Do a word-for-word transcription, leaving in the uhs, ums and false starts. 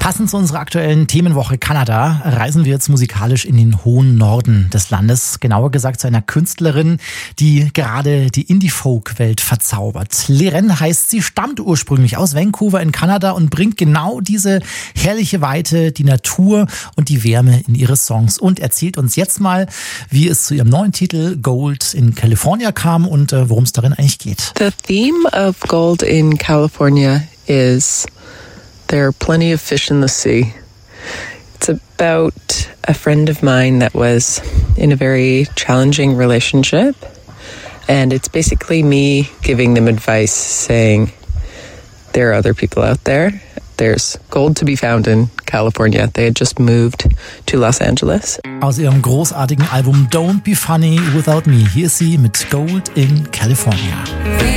Passend zu unserer aktuellen Themenwoche Kanada reisen wir jetzt musikalisch in den hohen Norden des Landes. Genauer gesagt zu einer Künstlerin, die gerade die Indie-Folk-Welt verzaubert. Leren heißt sie, stammt ursprünglich aus Vancouver in Kanada und bringt genau diese herrliche Weite, die Natur und die Wärme in ihre Songs und erzählt uns jetzt mal, wie es zu ihrem neuen Titel Gold in California kam und äh, worum es darin eigentlich geht. The theme of Gold in California is there are plenty of fish in the sea. It's about a friend of mine that was in a very challenging relationship, and it's basically me giving them advice, saying there are other people out there. There's gold to be found in California. They had just moved to Los Angeles. Aus ihrem großartigen Album Don't Be Funny Without Me. Hier ist sie mit Gold in California.